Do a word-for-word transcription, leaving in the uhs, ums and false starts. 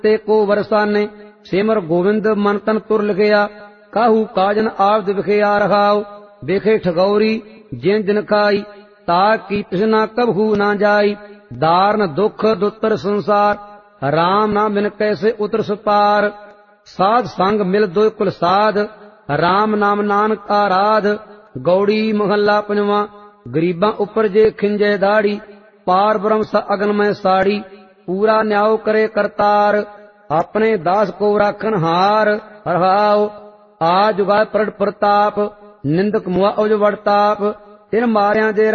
ते को वरसाने। सिमर गोविंद मन तन तुर लिखिया, काहू काजन आप दिखिया रखाओ। देखे ठगौरी जिन दिन खाई, ताकि तृष्णा कबहू ना जाई। दारन दुख दुतर संसार, राम नाम बिन कैसे उतर सुपार। साध संग मिल दो कुल साध, राम नाम नानक आराध। गौड़ी महला पंजवा। गरीबां उपर जे खिंजे दाड़ी, पार ब्रह्म सा अगन में साड़ी। पूरा न्याय करे करतार, अपने दास को राखन हार। हरहाओ आ जुगाए प्रड़ प्रताप, निंदक मुआ उज वड़ताप। इन मारिया जे